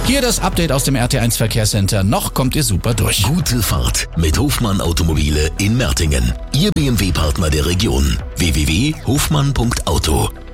Hier das Update aus dem RT1 Verkehrscenter. Noch kommt ihr super durch. Gute Fahrt mit Hofmann Automobile in Mertingen. Ihr BMW-Partner der Region. www.hofmann.auto